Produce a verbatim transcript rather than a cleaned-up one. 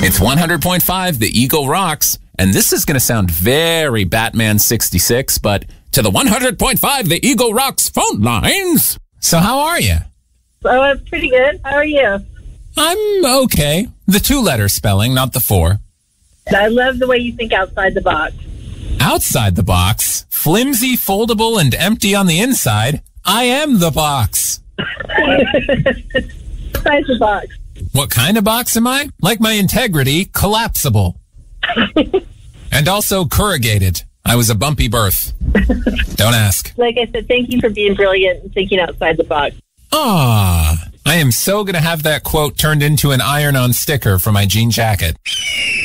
It's one hundred point five, The Eagle Rocks. And this is going to sound very Batman sixty-six, but to the one hundred point five, The Eagle Rocks phone lines. So how are you? Oh, I'm pretty good. How are you? I'm okay. The two-letter spelling, not the four. I love the way you think outside the box. Outside the box, flimsy, foldable, and empty on the inside, I am the box. Outside the box. What kind of box am I? Like my integrity, collapsible. And also corrugated. I was a bumpy birth. Don't ask. Like I said, thank you for being brilliant and thinking outside the box. Ah, I am so going to have that quote turned into an iron-on sticker for my jean jacket.